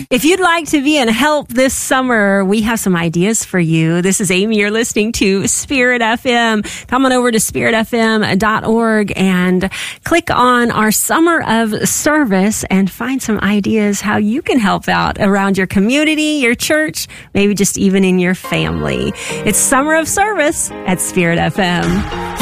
If you'd like to be in help this summer, we have some ideas for you. This is Amy. You're listening to Spirit FM. Come on over to spiritfm.org and click on our Summer of Service and find some ideas how you can help out around your community, your church, maybe just even in your family. It's Summer of Service at Spirit FM.